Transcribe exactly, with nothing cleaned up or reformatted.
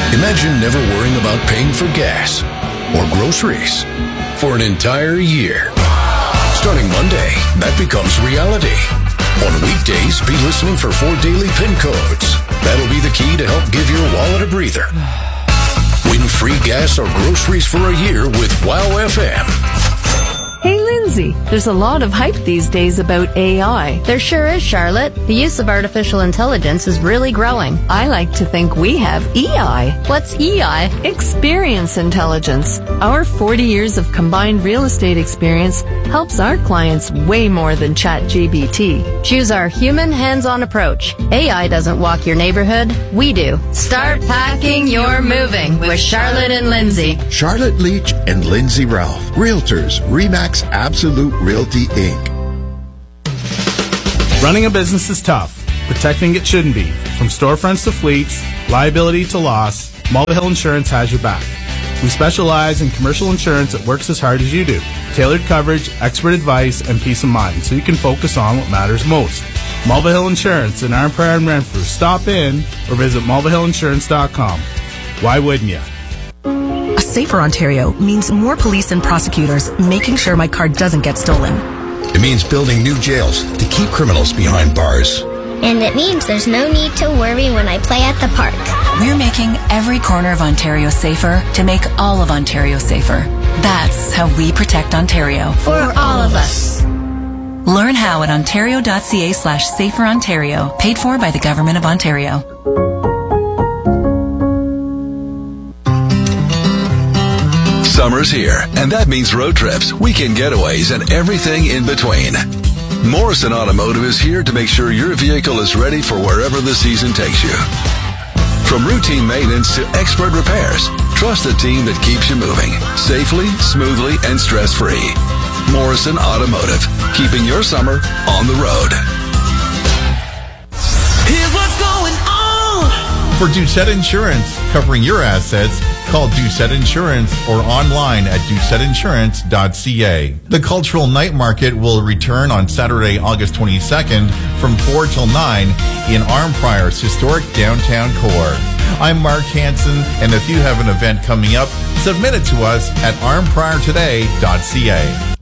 Imagine never worrying about paying for gas or groceries for an entire year. Starting Monday, that becomes reality. On weekdays, be listening for four daily PIN codes. That'll be the key to help give your wallet a breather. Win free gas or groceries for a year with WOW F M. Hey, Lindsay, there's a lot of hype these days about A I. There sure is, Charlotte. The use of artificial intelligence is really growing. I like to think we have E I. What's E I? Experience intelligence. Our forty years of combined real estate experience helps our clients way more than ChatGPT. Choose our human hands-on approach. A I doesn't walk your neighborhood. We do. Start packing your moving with Charlotte and Lindsay. Charlotte Leach and Lindsay Ralph. Realtors, RE/MAX Absolute Realty, Incorporated. Running a business is tough. Protecting it shouldn't be. From storefronts to fleets, liability to loss, Mulvihill Insurance has your back. We specialize in commercial insurance that works as hard as you do. Tailored coverage, expert advice, and peace of mind so you can focus on what matters most. Mulvihill Insurance in Arnprior and Renfrew. Stop in or visit mulvihill insurance dot com. Why wouldn't you? A safer Ontario means more police and prosecutors making sure my car doesn't get stolen. It means building new jails to keep criminals behind bars. And it means there's no need to worry when I play at the park. We're making every corner of Ontario safer to make all of Ontario safer. That's how we protect Ontario. For all of us. Learn how at ontario.ca slash safer Ontario. Paid for by the Government of Ontario. Summer's here, and that means road trips, weekend getaways, and everything in between. Morrison Automotive is here to make sure your vehicle is ready for wherever the season takes you. From routine maintenance to expert repairs, trust a team that keeps you moving safely, smoothly, and stress-free. Morrison Automotive, keeping your summer on the road. Here's what's going on. For Doucette Insurance, covering your assets, call Doucette Insurance or online at doucette insurance dot c a. The Cultural Night Market will return on Saturday, August twenty-second from four till nine in Arnprior's historic downtown core. I'm Mark Hansen, and if you have an event coming up, submit it to us at arnprior today dot c a.